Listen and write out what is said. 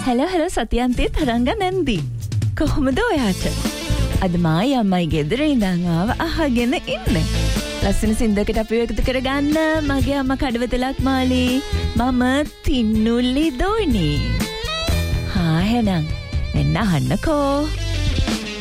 Hello සතියන්තේ තරංග නැන්දි. කොහොමද ඔයාට? අද මායි අම්මයි ගෙදර ඉඳන් ආව අහගෙන ඉන්නේ. ලස්සන සින්දකට අපි එකතු කරගන්න මගේ අම්මා කඩවතලක් මාලි. මම තින්නුල්ලි දෝනි. හා එහෙනම් එන්න අහන්නකෝ.